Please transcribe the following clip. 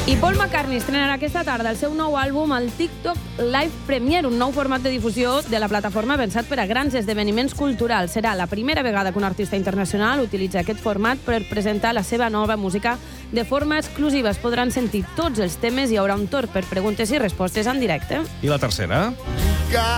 I Paul McCartney estrenarà aquesta tarda el seu nou àlbum al TikTok Live Premiere, un nou format de difusió de la plataforma pensat per a grans esdeveniments culturals. Serà la primera vegada que un artista internacional utilitza aquest format per presentar la seva nova música de forma exclusiva. Es podran sentir tots els temes i hi haurà un torn per preguntes i respostes en directe. I la tercera?